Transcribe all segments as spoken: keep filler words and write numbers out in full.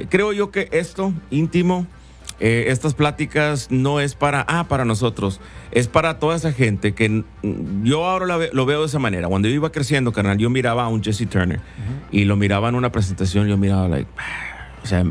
creo yo que esto íntimo, eh, estas pláticas no es para, ah, para nosotros, es para toda esa gente que mm, yo ahora la ve- lo veo de esa manera. Cuando yo iba creciendo, carnal, yo miraba a un Jesse Turner uh-huh. y lo miraba en una presentación, yo miraba, like, o sea,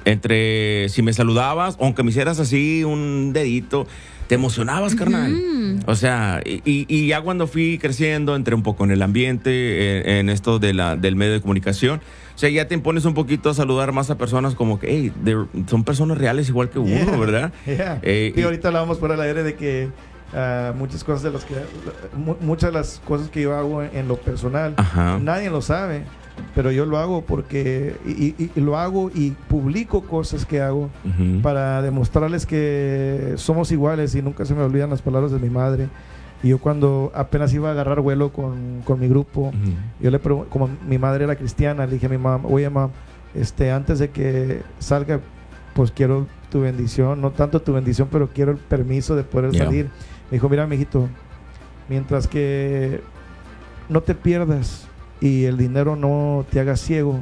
entre si me saludabas, aunque me hicieras así un dedito, te emocionabas, carnal. Uh-huh. O sea, y, y ya cuando fui creciendo, entré un poco en el ambiente, en, en esto de la, del medio de comunicación. O sea, ya te impones un poquito a saludar más a personas como que, hey, son personas reales igual que uno, yeah, ¿verdad? Yeah. Eh, y ahorita hablábamos fuera del aire de que uh, muchas cosas de las que, uh, muchas de las cosas que yo hago en, en lo personal, ajá. nadie lo sabe. Pero yo lo hago porque y, y, y lo hago y publico cosas que hago uh-huh. para demostrarles que somos iguales y nunca se me olvidan las palabras de mi madre. Y yo cuando apenas iba a agarrar vuelo con, con mi grupo, uh-huh. yo le pregunté, como mi madre era cristiana, le dije a mi mamá, oye mamá, este, antes de que salga, pues quiero tu bendición, no tanto tu bendición, pero quiero el permiso de poder yeah. salir. Me dijo, mira mijito, mientras que no te pierdas y el dinero no te haga ciego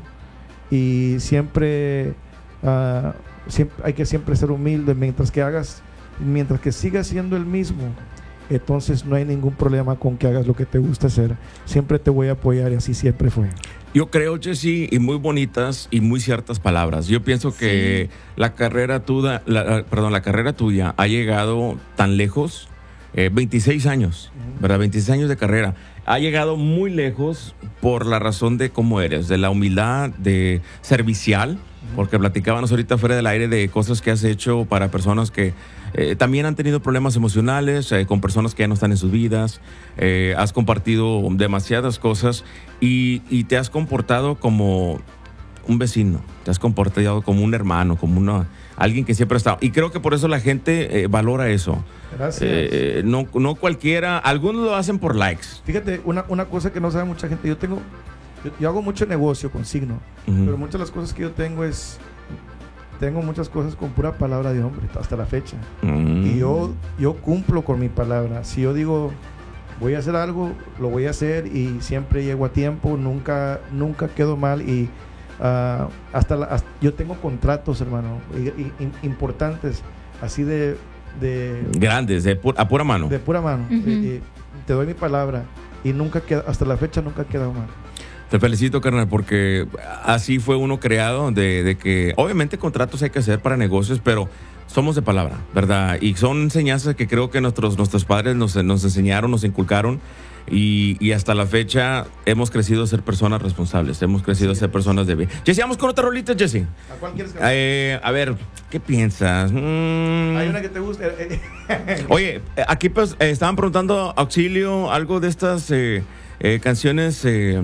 y siempre, uh, siempre hay que siempre ser humilde, mientras que hagas, mientras que sigas siendo el mismo, entonces no hay ningún problema con que hagas lo que te gusta hacer. Siempre te voy a apoyar y así siempre fue. Yo creo, Jesse, y muy bonitas y muy ciertas palabras. Yo pienso que sí. la carrera tuya, la, perdón, la carrera tuya ha llegado tan lejos, eh, veintiséis años, uh-huh. ¿verdad? veintiséis años de carrera. Ha llegado muy lejos por la razón de cómo eres, de la humildad, de servicial, porque platicábamos ahorita fuera del aire de cosas que has hecho para personas que eh, también han tenido problemas emocionales, eh, con personas que ya no están en sus vidas, eh, has compartido demasiadas cosas y, y te has comportado como un vecino, te has comportado como un hermano, como una, alguien que siempre ha estado. Y creo que por eso la gente eh, valora eso. Gracias. Eh, no, no cualquiera, algunos lo hacen por likes. Fíjate, una, una cosa que no sabe mucha gente, yo tengo, yo, yo hago mucho negocio con signo, uh-huh. pero muchas de las cosas que yo tengo es, tengo muchas cosas con pura palabra de hombre, hasta la fecha. Uh-huh. Y yo, yo cumplo con mi palabra. Si yo digo, voy a hacer algo, lo voy a hacer y siempre llego a tiempo, nunca, nunca quedo mal y uh, hasta, la, hasta yo tengo contratos, hermano, y, y, importantes, así de De, grandes, de pu- a pura mano. De pura mano. Uh-huh. y, y te doy mi palabra y nunca queda, hasta la fecha nunca ha quedado mal. Te felicito, carnal, porque así fue uno creado, de, de que obviamente contratos hay que hacer para negocios, pero somos de palabra, ¿verdad? Y son enseñanzas que creo que nuestros, nuestros padres nos, nos enseñaron, nos inculcaron. Y, y hasta la fecha hemos crecido a ser personas responsables, hemos crecido sí, a ser personas de bien. Jesse, vamos con otra rolita, Jesse. ¿A cuál quieres que eh, A ver, ¿qué piensas? Mm. Hay una que te guste. Oye, aquí pues eh, estaban preguntando auxilio, algo de estas eh, eh, canciones. Eh,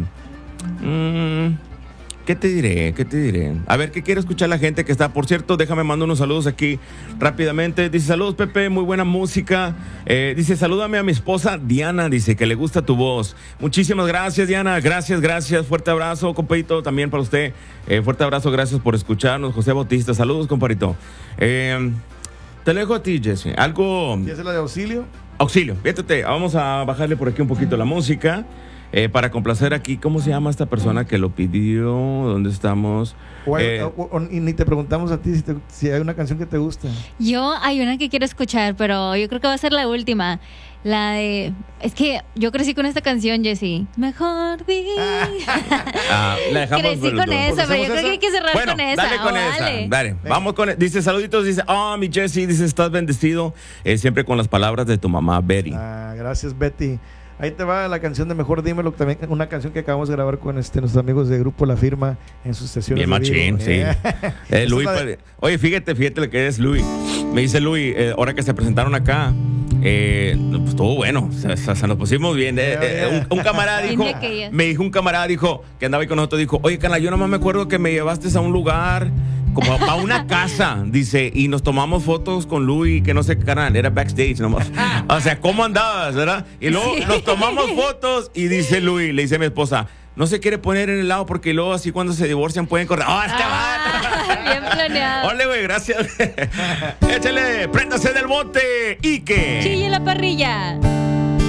mm, ¿Qué te diré? ¿Qué te diré? A ver, ¿qué quiere escuchar la gente que está? Por cierto, déjame mandar unos saludos aquí rápidamente. Dice, saludos, Pepe, muy buena música. Eh, dice, salúdame a mi esposa Diana, dice que le gusta tu voz. Muchísimas gracias, Diana. Gracias, gracias. Fuerte abrazo, compadrito, también para usted. Eh, fuerte abrazo, gracias por escucharnos. José Bautista, saludos, compadrito. Eh, te dejo a ti, Jesse. Algo... ¿Y esa es la de auxilio? Auxilio, fíjate, vamos a bajarle por aquí un poquito la música. Eh, para complacer aquí, ¿cómo se llama esta persona que lo pidió? ¿Dónde estamos? O hay, eh, o, o, y ni te preguntamos a ti si, te, si hay una canción que te gusta. Yo hay una que quiero escuchar, pero yo creo que va a ser la última. La de... Es que yo crecí con esta canción, Jesse. Mejor vivir. Ah, la dejamos. Crecí con esa, pero yo creo que hay que cerrar bueno, con esa. Dale con oh, esa. Dale, dale. Vamos con... Dice, saluditos, dice, oh, mi Jesse, dice, estás bendecido. Eh, siempre con las palabras de tu mamá, Betty. Ah, gracias, Betty. Ahí te va la canción de Mejor Dímelo, también una canción que acabamos de grabar con este, nuestros amigos de Grupo La Firma en sus sesiones. Bien machín, sí. eh, Luis, de... Oye, fíjate, fíjate lo que es Luis. Me dice Luis, eh, ahora que se presentaron acá, eh, pues estuvo bueno, o sea, se, se nos pusimos bien. Eh, eh, un, un camarada dijo, me dijo un camarada dijo, que andaba ahí con nosotros, dijo, oye, Cana, yo nomás me acuerdo que me llevaste a un lugar, como a una casa, dice, y nos tomamos fotos con Luis, que no sé qué canal, era backstage nomás. O sea, ¿cómo andabas, verdad? Y luego sí. nos tomamos fotos y dice Luis, le dice a mi esposa, no se quiere poner en el lado porque luego así cuando se divorcian pueden correr. ¡Oh, este ah, va! Bien planeado. Ole, güey, gracias. Échale, préndase del bote y que... Chille la parrilla.